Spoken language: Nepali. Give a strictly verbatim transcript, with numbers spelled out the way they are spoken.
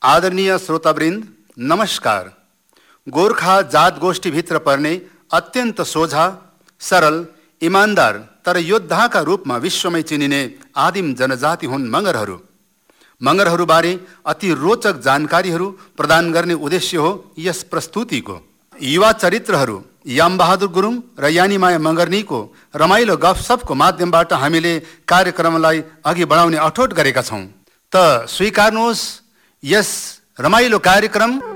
आदरणीय श्रोतावृन्द नमस्कार। गोर्खा जात गोष्ठीभित्र पर्ने अत्यन्त सोझा, सरल, इमान्दार तर योद्धाका रूपमा विश्वमै चिनिने आदिम जनजाति हुन् मगरहरू। मगरहरूबारे अति रोचक जानकारीहरू प्रदान गर्ने उद्देश्य हो यस प्रस्तुतिको। युवा चरित्रहरू यामबहादुर गुरुङ र यानीमाया मगर्नीको रमाइलो गफसफको माध्यमबाट हामीले कार्यक्रमलाई अघि बढाउने अठोट गरेका छौँ। त स्वीकार्नुहोस् यस रमाइलो कार्यक्रम